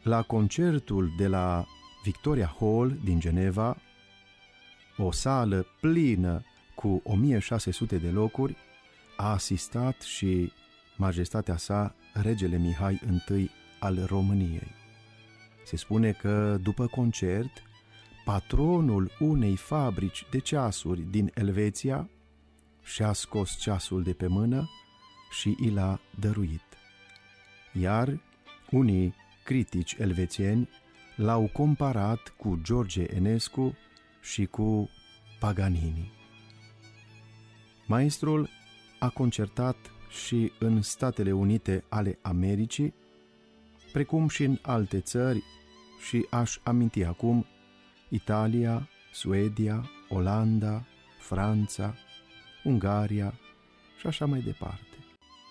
la concertul de la Victoria Hall din Geneva, o sală plină cu 1600 de locuri, a asistat și majestatea sa, regele Mihai I al României. Se spune că după concert, patronul unei fabrici de ceasuri din Elveția și-a scos ceasul de pe mână și i l-a dăruit. Iar unii critici elvețieni l-au comparat cu George Enescu și cu Paganini. Maestrul a concertat și în Statele Unite ale Americii, precum și în alte țări, și aș aminti acum Italia, Suedia, Olanda, Franța, Ungaria și așa mai departe.